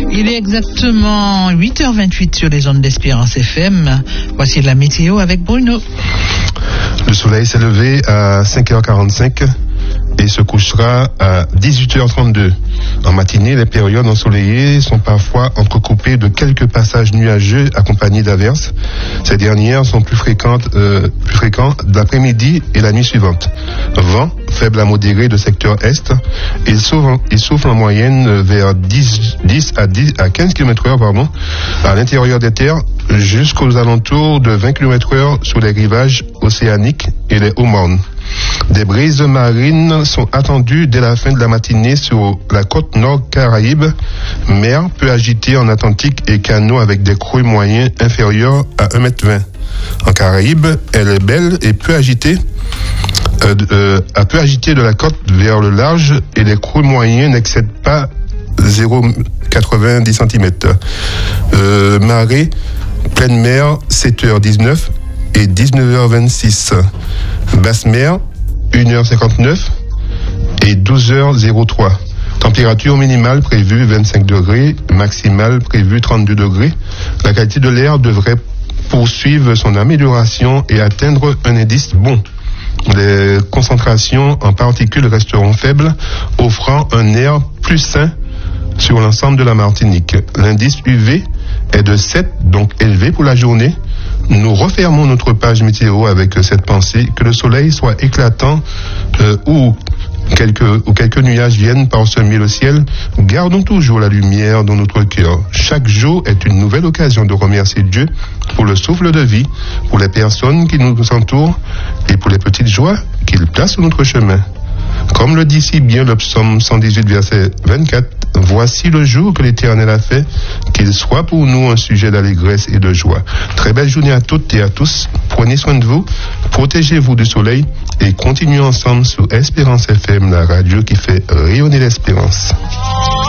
Il est exactement 8h28 sur les ondes d'Espérance FM. Voici la météo avec Bruno. Le soleil s'est levé à 5h45 et se couchera à 18h32. En matinée, les périodes ensoleillées sont parfois entrecoupées de quelques passages nuageux accompagnés d'averses. Ces dernières sont plus fréquentes l'après-midi et la nuit suivante. Vent faible à modéré de secteur est. Il souffle en moyenne vers 10 à 15 km/h à l'intérieur des terres jusqu'aux alentours de 20 km/h sur les rivages océaniques et les hauts mornes. Des brises marines sont attendues dès la fin de la matinée sur la côte nord Caraïbe, mer peu agitée en Atlantique et canaux avec des crues moyens inférieurs à 1,20 m. En Caraïbe, elle est belle et peu agitée, de la côte vers le large et les crues moyens n'excèdent pas 0,90 cm. Marée, pleine mer, 7h19 et 19h26. Basse mer, 1h59 et 12h03. Température minimale prévue 25 degrés, maximale prévue 32 degrés. La qualité de l'air devrait poursuivre son amélioration et atteindre un indice bon. Les concentrations en particules resteront faibles, offrant un air plus sain sur l'ensemble de la Martinique. L'indice UV est de 7, donc élevé pour la journée. Nous refermons notre page météo avec cette pensée, que le soleil soit éclatant ou quelques nuages viennent parsemer le ciel. Gardons toujours la lumière dans notre cœur. Chaque jour est une nouvelle occasion de remercier Dieu pour le souffle de vie, pour les personnes qui nous entourent et pour les petites joies qu'il place sur notre chemin. Comme le dit si bien le psaume 118, verset 24, « Voici le jour que l'Éternel a fait, qu'il soit pour nous un sujet d'allégresse et de joie. » Très belle journée à toutes et à tous. Prenez soin de vous, protégez-vous du soleil et continuez ensemble sur Espérance FM, la radio qui fait rayonner l'espérance.